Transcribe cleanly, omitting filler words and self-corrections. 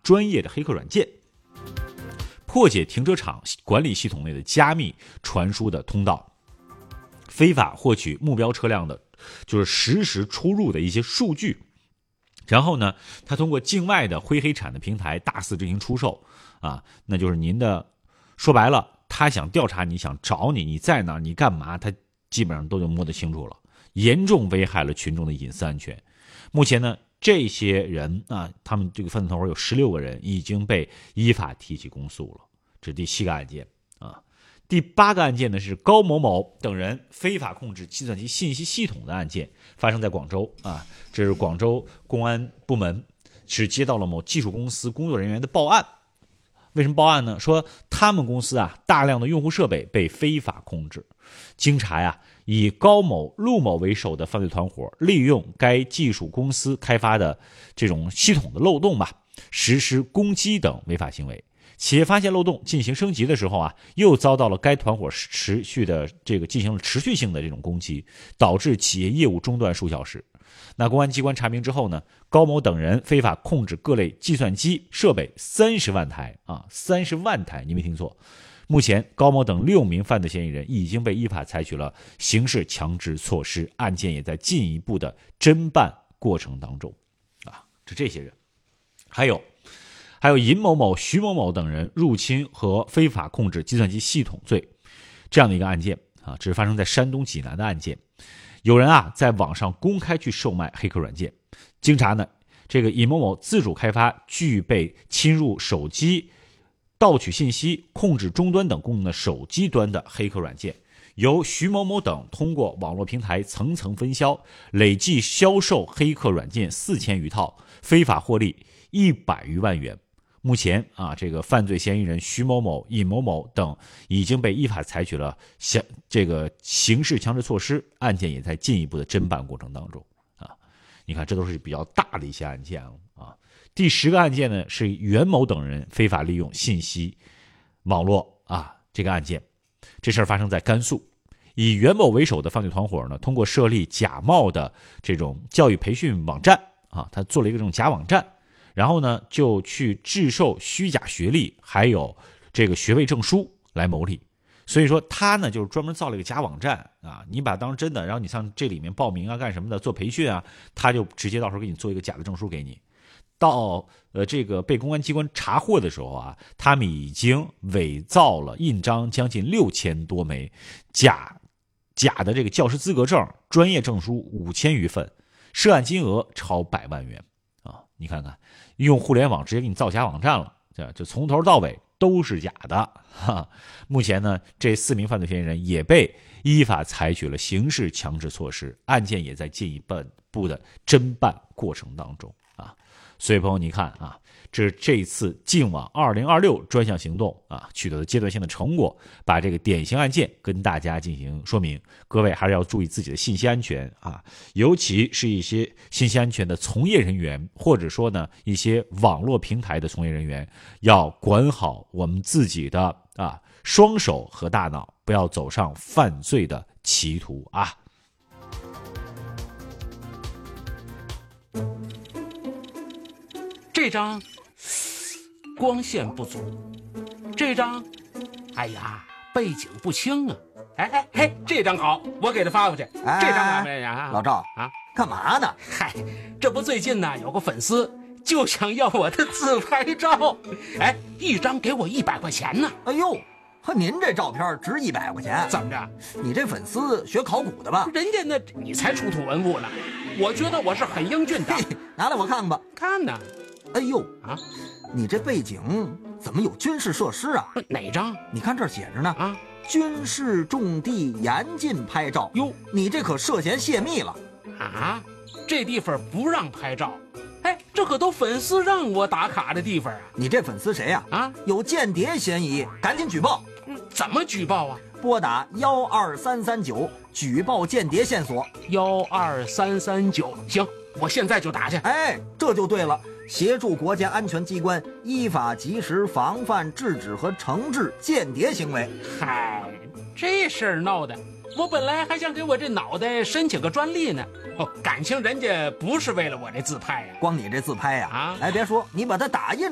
专业的黑客软件，破解停车场管理系统内的加密传输的通道，非法获取目标车辆的就是实时出入的一些数据，然后呢，他通过境外的灰黑产的平台大肆进行出售那就是您的，说白了，他想调查你，想找你，你在哪儿，你干嘛，他基本上都就摸得清楚了，严重危害了群众的隐私安全。目前呢，这些人他们这个犯罪团伙有16个人已经被依法提起公诉了，这是第7个案件第8个案件呢是高某某等人非法控制计算机信息系统的案件，发生在广州这是广州公安部门是接到了某技术公司工作人员的报案。为什么报案呢？说他们公司大量的用户设备被非法控制，经查以高某、陆某为首的犯罪团伙利用该技术公司开发的这种系统的漏洞实施攻击等违法行为。企业发现漏洞进行升级的时候又遭到了该团伙进行了持续性的这种攻击，导致企业业务中断数小时。那公安机关查明之后呢，高某等人非法控制各类计算机设备30万台30万台，你没听错。目前高某等6名犯罪嫌疑人已经被依法采取了刑事强制措施，案件也在进一步的侦办过程当中这些人。还有尹某某、徐某某等人入侵和非法控制计算机系统罪这样的一个案件这是发生在山东济南的案件。有人在网上公开去售卖黑客软件，经查呢，这个尹某某自主开发具备侵入手机、盗取信息、控制终端等功能的手机端的黑客软件，由徐某某等通过网络平台层层分销，累计销售黑客软件4000余套，非法获利100余万元。目前这个犯罪嫌疑人徐某某、尹某某等已经被依法采取了刑事强制措施，案件也在进一步的侦办过程当中你看，这都是比较大的一些案件第10个案件呢是袁某等人非法利用信息网络这个案件，这事儿发生在甘肃。以袁某为首的犯罪团伙呢，通过设立假冒的这种教育培训网站他做了一个这种假网站，然后呢，就去制售虚假学历，还有这个学位证书来牟利。所以说他呢，就是专门造了一个假网站你把它当真的，然后你上这里面报名干什么的，做培训他就直接到时候给你做一个假的证书给你。到这个被公安机关查获的时候他们已经伪造了印章将近6000多枚，假的这个教师资格证、专业证书5000余份，涉案金额超100万元你看看，用互联网直接给你造假网站了，就从头到尾都是假的目前呢，这4名犯罪嫌疑人也被依法采取了刑事强制措施，案件也在进一步的侦办过程当中所以朋友你看这是这次净网2026专项行动取得的阶段性的成果，把这个典型案件跟大家进行说明。各位还是要注意自己的信息安全尤其是一些信息安全的从业人员，或者说呢一些网络平台的从业人员，要管好我们自己的双手和大脑，不要走上犯罪的歧途这张光线不足，这张背景不清这张好，我给他发过去。这张老赵干嘛呢？ 这不最近呢有个粉丝就想要我的自拍照，一张给我100块钱呢。 哎呦，您这照片值100块钱？ 怎么着？ 你这粉丝学考古的吧？ 人家那你才出土文物呢，我觉得我是很英俊的。 拿来我看看吧。 看呢。 哎呦你这背景怎么有军事设施哪张？ 你看这儿写着呢军事重地严禁拍照。 哟， 你这可涉嫌泄密了这地方不让拍照，这可都粉丝让我打卡的地方你这粉丝谁有间谍嫌疑，赶紧举报。 怎么举报拨打12339举报间谍线索。 12339，行，我现在就打去。 这就对了，协助国家安全机关依法及时防范制止和惩治间谍行为。 这事儿闹的，我本来还想给我这脑袋申请个专利呢。感情人家不是为了我这自拍光你这自拍别说，你把它打印